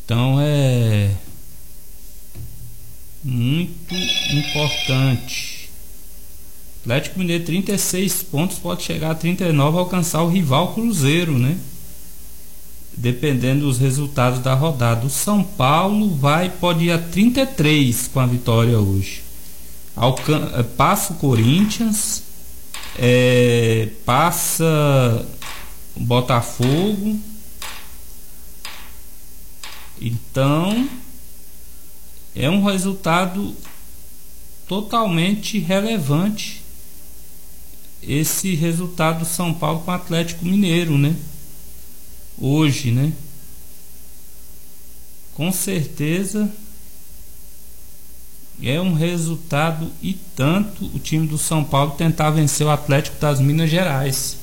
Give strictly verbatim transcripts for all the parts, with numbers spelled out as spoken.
Então é muito importante. Atlético Mineiro, trinta e seis pontos, pode chegar a trinta e nove, alcançar o rival Cruzeiro, né? Dependendo dos resultados da rodada. O São Paulo vai, pode ir a trinta e três com a vitória hoje. Alcan passa o Corinthians, é, passa o Botafogo. Então é um resultado totalmente relevante esse resultado do São Paulo com o Atlético Mineiro, né? Hoje, né? Com certeza é um resultado e tanto o time do São Paulo tentar vencer o Atlético das Minas Gerais.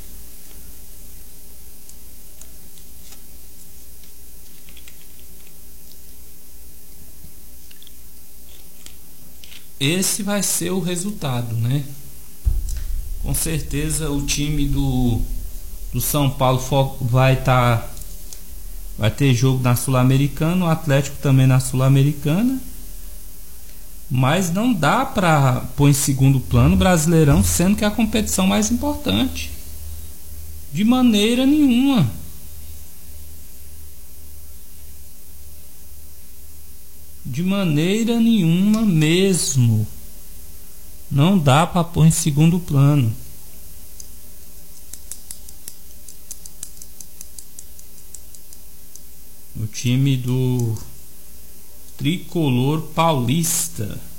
Esse vai ser o resultado, né? Com certeza o time do, do São Paulo vai estar tá, vai ter jogo na Sul-Americana, o Atlético também na Sul-Americana, mas não dá para pôr em segundo plano o Brasileirão, sendo que é a competição mais importante. De maneira nenhuma. De maneira nenhuma mesmo. Não dá para pôr em segundo plano. O time do Tricolor Paulista.